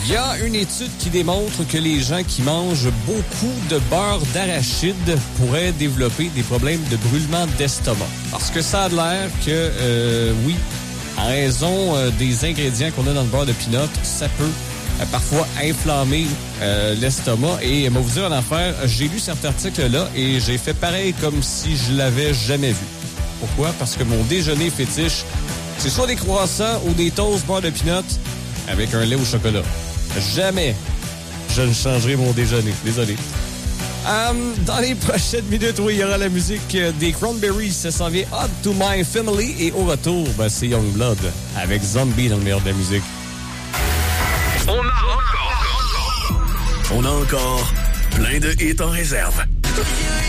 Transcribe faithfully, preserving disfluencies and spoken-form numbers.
Il y a une étude qui démontre que les gens qui mangent beaucoup de beurre d'arachide pourraient développer des problèmes de brûlement d'estomac. Parce que ça a l'air que, euh, oui, en raison euh, des ingrédients qu'on a dans le beurre de pinot, ça peut euh, parfois inflammer euh, l'estomac. Et moi, vous dire en affaire, j'ai lu cet article-là et j'ai fait pareil comme si je l'avais jamais vu. Pourquoi? Parce que mon déjeuner fétiche, c'est soit des croissants ou des toasts beurre de pinot avec un lait au chocolat. Jamais je ne changerai mon déjeuner. Désolé. Um, dans les prochaines minutes, oui, il y aura la musique des Cranberries. Ça s'en vient Odd to My Family. Et au retour, ben, c'est Youngblood avec Zombie dans le meilleur de la musique. On a encore, on a encore plein de hits en réserve.